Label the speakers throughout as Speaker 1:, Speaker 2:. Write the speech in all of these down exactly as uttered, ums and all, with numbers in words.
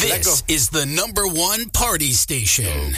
Speaker 1: This is the number one party station.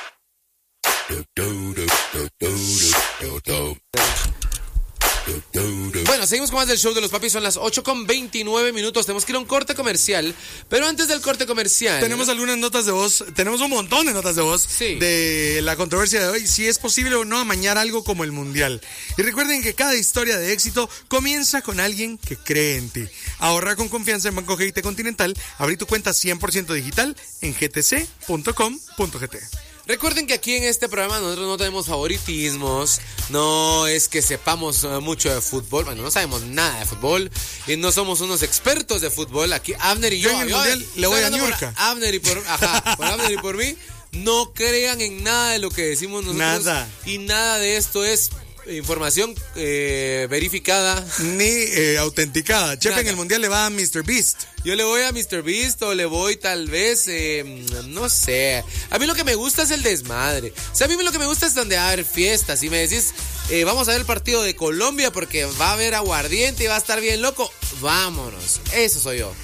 Speaker 2: Bueno, seguimos con más del show de los papis. Son las ocho con veintinueve minutos. Tenemos que ir a un corte comercial. Pero antes del corte comercial,
Speaker 3: tenemos algunas notas de voz. Tenemos un montón de notas de voz, sí, de la controversia de hoy. Si es posible o no amañar algo como el mundial. Y recuerden que cada historia de éxito comienza con alguien que cree en ti. Ahorra con confianza en Banco G T Continental. Abrí tu cuenta cien por ciento digital en g t c punto com punto g t.
Speaker 2: Recuerden que aquí en este programa nosotros no tenemos favoritismos, no es que sepamos mucho de fútbol, bueno, no sabemos nada de fútbol y no somos unos expertos de fútbol. Aquí Abner y yo,
Speaker 3: yo en el
Speaker 2: yo,
Speaker 3: mundial le voy a Niurka.
Speaker 2: Abner y por, ajá, por Abner y por mí, no crean en nada de lo que decimos nosotros.
Speaker 3: Nada.
Speaker 2: Y nada de esto es información eh, verificada
Speaker 3: ni eh, autenticada. Chepe, en el mundial le va a mister Beast.
Speaker 2: Yo le voy a mister Beast o le voy tal vez, eh, no sé. A mí lo que me gusta es el desmadre. O sea, a mí lo que me gusta es donde va a haber fiestas. Si me decís, eh, vamos a ver el partido de Colombia porque va a haber aguardiente y va a estar bien loco, vámonos. Eso soy yo.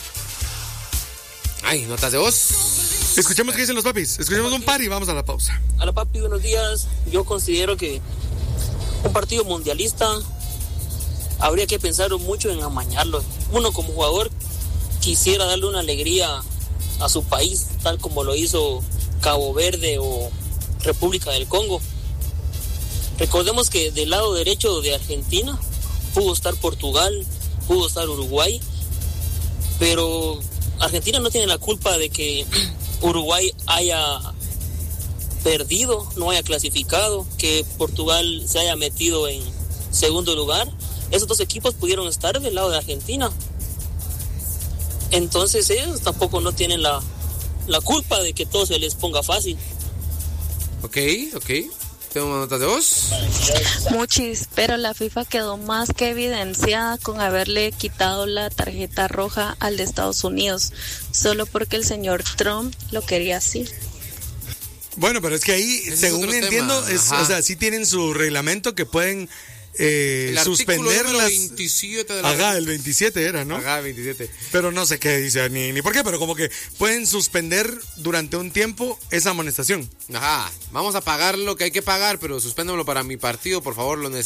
Speaker 2: Ay, notas de voz.
Speaker 3: Escuchemos qué dicen los papis. Escuchemos un par y vamos a la pausa.
Speaker 4: A la papi, buenos días. Yo considero que un partido mundialista habría que pensar mucho en amañarlo. Uno como jugador quisiera darle una alegría a su país, tal como lo hizo Cabo Verde o República del Congo. Recordemos que del lado derecho de Argentina pudo estar Portugal, pudo estar Uruguay, pero Argentina no tiene la culpa de que Uruguay haya perdido, no haya clasificado, que Portugal se haya metido en segundo lugar. Esos dos equipos pudieron estar del lado de Argentina. Entonces ellos tampoco no tienen la, la culpa de que todo se les ponga fácil.
Speaker 2: Ok, ok. ¿Tengo una nota de voz?
Speaker 5: Muchis, pero la FIFA quedó más que evidenciada con haberle quitado la tarjeta roja al de Estados Unidos, solo porque el señor Trump lo quería así.
Speaker 3: Bueno, pero es que ahí,
Speaker 2: ese
Speaker 3: según
Speaker 2: es
Speaker 3: entiendo, es, o sea, sí tienen su reglamento que pueden eh, suspender las...
Speaker 2: veintisiete de la...
Speaker 3: Ajá, el veintisiete era, ¿no?
Speaker 2: Ajá, veintisiete.
Speaker 3: Pero no sé qué dice, ni, ni por qué, pero como que pueden suspender durante un tiempo esa amonestación.
Speaker 2: Ajá, vamos a pagar lo que hay que pagar, pero suspéndamelo para mi partido, por favor, lo necesito.